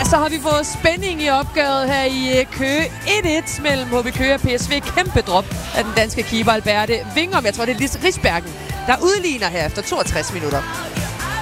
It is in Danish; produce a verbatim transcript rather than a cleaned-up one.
Ja, så har vi fået spænding i opgøret her i Køge. et et mellem H B Køge og P S V. Kæmpe drop af den danske keeper Alberte Vingom. Jeg tror, det er Lise Risbergen, der udligner her efter toogtres minutter.